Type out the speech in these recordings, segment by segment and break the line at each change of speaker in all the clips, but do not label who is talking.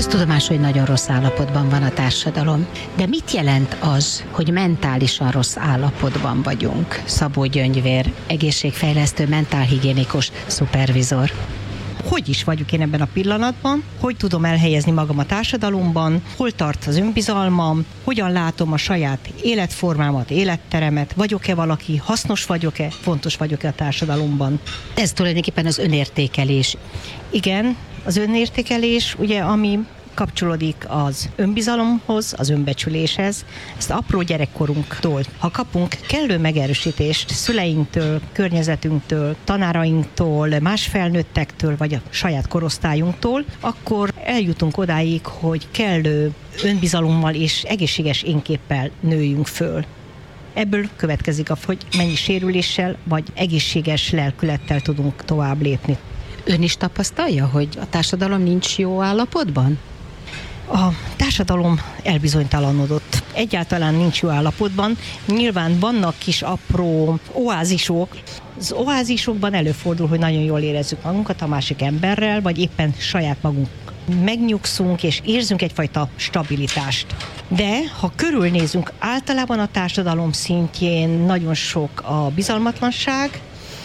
Köztudomás, hogy nagyon rossz állapotban van a társadalom. De mit jelent az, hogy mentálisan rossz állapotban vagyunk? Szabó Gyöngyvér, egészségfejlesztő, mentálhigiénikus szupervizor.
Hogy is vagyok én ebben a pillanatban, hogy tudom elhelyezni magam a társadalomban, hol tart az önbizalmam, hogyan látom a saját életformámat, életteremet, vagyok-e valaki, hasznos vagyok-e, fontos vagyok-e a társadalomban.
Ez tulajdonképpen az önértékelés.
Igen, az önértékelés, ugye, ami kapcsolódik az önbizalomhoz, az önbecsüléshez. Ezt apró gyerekkorunktól, ha kapunk kellő megerősítést szüleinktől, környezetünktől, tanárainktól, más felnőttektől, vagy a saját korosztályunktól, akkor eljutunk odáig, hogy kellő önbizalommal és egészséges énképpel nőjünk föl. Ebből következik, hogy mennyi sérüléssel, vagy egészséges lelkülettel tudunk tovább lépni.
Ön is tapasztalja, hogy a társadalom nincs jó állapotban?
A társadalom elbizonytalanodott. Egyáltalán nincs jó állapotban. Nyilván vannak kis apró oázisok. Az oázisokban előfordul, hogy nagyon jól érezzük magunkat a másik emberrel, vagy éppen saját magunk. Megnyugszunk és érzünk egyfajta stabilitást. De ha körülnézünk, általában a társadalom szintjén nagyon sok a bizalmatlanság,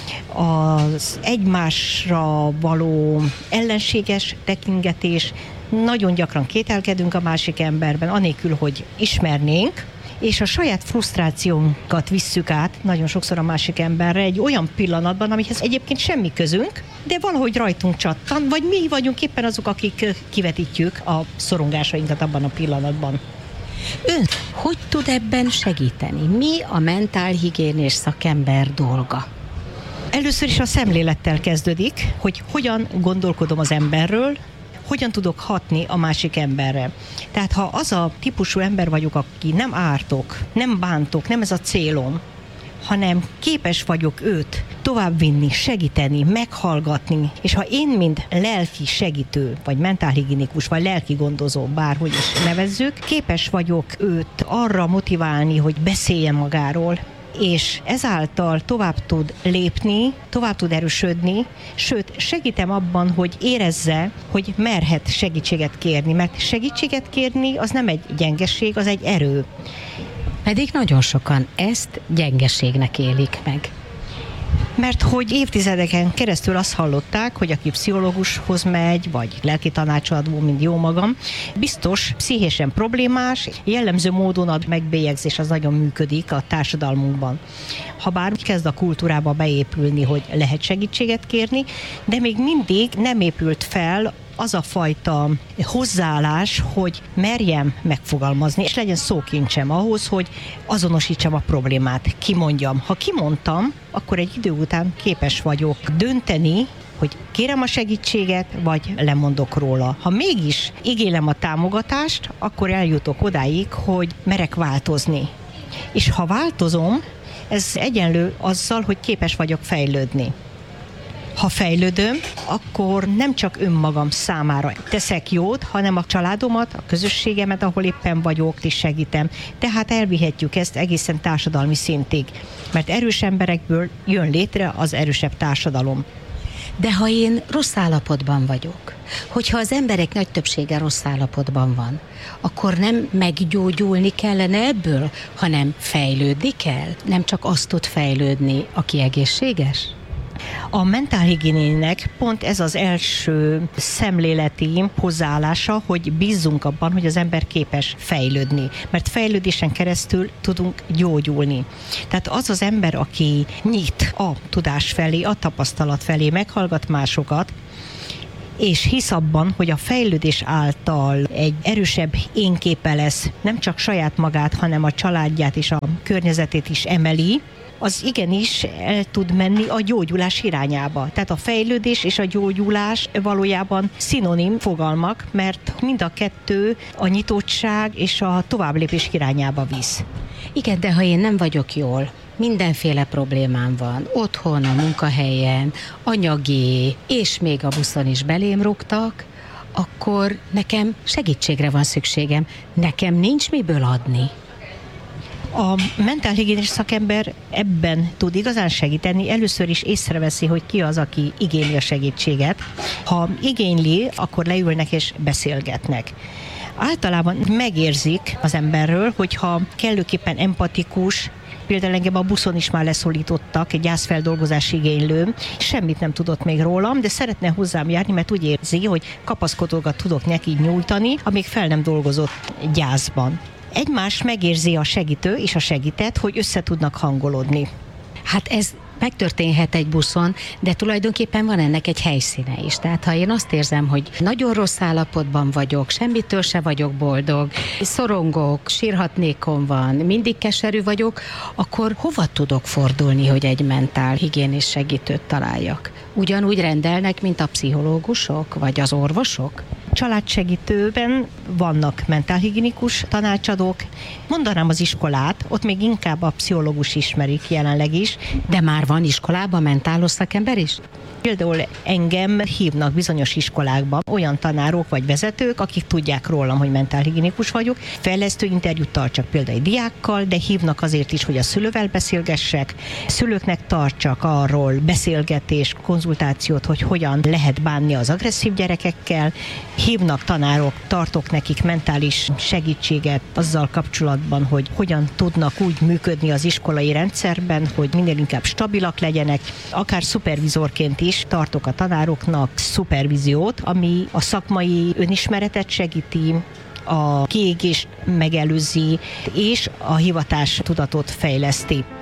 az egymásra való ellenséges tekingetés, nagyon gyakran kételkedünk a másik emberben, anélkül, hogy ismernénk, és a saját frusztrációnkat visszük át nagyon sokszor a másik emberre egy olyan pillanatban, amihez egyébként semmi közünk, de valahogy rajtunk csattan, vagy mi vagyunk éppen azok, akik kivetítjük a szorongásainkat abban a pillanatban.
Ön hogy tud ebben segíteni? Mi a mentálhigiénés szakember dolga?
Először is a szemlélettel kezdődik, hogy hogyan gondolkodom az emberről, hogyan tudok hatni a másik emberre. Tehát ha az a típusú ember vagyok, aki nem ártok, nem bántok, nem ez a célom, hanem képes vagyok őt továbbvinni, segíteni, meghallgatni, és ha én, mint lelki segítő, vagy mentálhigiénikus, vagy lelki gondozó, bárhogy is nevezzük, képes vagyok őt arra motiválni, hogy beszéljen magáról, és ezáltal tovább tud lépni, tovább tud erősödni, sőt, segítem abban, hogy érezze, hogy merhet segítséget kérni, mert segítséget kérni az nem egy gyengeség, az egy erő.
Pedig nagyon sokan ezt gyengeségnek élik meg.
Mert hogy évtizedeken keresztül azt hallották, hogy aki pszichológushoz megy, vagy lelki tanácsadó, mint jó magam, biztos pszichésen problémás, jellemző módon a megbélyegzés az nagyon működik a társadalmunkban. Habár kezd a kultúrába beépülni, hogy lehet segítséget kérni, de még mindig nem épült fel az a fajta hozzáállás, hogy merjem megfogalmazni, és legyen szókincsem ahhoz, hogy azonosítsam a problémát, kimondjam. Ha kimondtam, akkor egy idő után képes vagyok dönteni, hogy kérem a segítséget, vagy lemondok róla. Ha mégis igénylem a támogatást, akkor eljutok odáig, hogy merek változni. És ha változom, ez egyenlő azzal, hogy képes vagyok fejlődni. Ha fejlődöm, akkor nem csak önmagam számára teszek jót, hanem a családomat, a közösségemet, ahol éppen vagyok, is segítem. Tehát elvihetjük ezt egészen társadalmi szintig, mert erős emberekből jön létre az erősebb társadalom.
De ha én rossz állapotban vagyok, hogyha az emberek nagy többsége rossz állapotban van, akkor nem meggyógyulni kellene ebből, hanem fejlődni kell? Nem csak azt tud fejlődni, aki egészséges?
A mentálhigiénének pont ez az első szemléleti hozzáállása, hogy bízzunk abban, hogy az ember képes fejlődni, mert fejlődésen keresztül tudunk gyógyulni. Tehát az az ember, aki nyit a tudás felé, a tapasztalat felé, meghallgat másokat, és hisz abban, hogy a fejlődés által egy erősebb énképe lesz, nem csak saját magát, hanem a családját és a környezetét is emeli, az igenis el tud menni a gyógyulás irányába. Tehát a fejlődés és a gyógyulás valójában szinonim fogalmak, mert mind a kettő a nyitottság és a továbblépés irányába visz.
Igen, de ha én nem vagyok jól, mindenféle problémám van, otthon, a munkahelyen, anyagi, és még a buszon is belém rúgtak, akkor nekem segítségre van szükségem. Nekem nincs miből adni.
A mentálhigiénis szakember ebben tud igazán segíteni. Először is észreveszi, hogy ki az, aki igényli a segítséget. Ha igényli, akkor leülnek és beszélgetnek. Általában megérzik az emberről, hogyha kellőképpen empatikus, például engem a buszon is már leszólítottak, egy gyászfeldolgozás igénylő, semmit nem tudott még rólam, de szeretne hozzám járni, mert úgy érzi, hogy kapaszkodókat tudok neki nyújtani, amíg fel nem dolgozott gyászban. Egymás megérzi a segítő és a segített, hogy össze tudnak hangolódni.
Hát ez megtörténhet egy buszon, de tulajdonképpen van ennek egy helyszíne is. Tehát ha én azt érzem, hogy nagyon rossz állapotban vagyok, semmitől se vagyok boldog, szorongok, sírhatnékom van, mindig keserű vagyok, akkor hova tudok fordulni, hogy egy mentálhigiénis segítőt találjak? Ugyanúgy rendelnek, mint a pszichológusok, vagy az orvosok?
Családsegítőben vannak mentálhigiénikus tanácsadók. Mondanám az iskolát, ott még inkább a pszichológus ismerik jelenleg is.
De már van iskolában mentálos szakember is?
Például engem hívnak bizonyos iskolákba olyan tanárok vagy vezetők, akik tudják rólam, hogy mentálhigiénikus vagyok. Fejlesztő interjút tartsak például egy diákkal, de hívnak azért is, hogy a szülővel beszélgessek. Szülőknek tartsak arról beszélgetés, konzultációt, hogy hogyan lehet bánni az agresszív gyerekekkel. Hívnak tanárok, tartok nekik mentális segítséget azzal kapcsolatban, hogy hogyan tudnak úgy működni az iskolai rendszerben, hogy minél inkább stabilak legyenek. Akár szupervizorként is tartok a tanároknak szupervíziót, ami a szakmai önismeretet segíti, a kiégést megelőzi, és a hivatás tudatot fejleszti.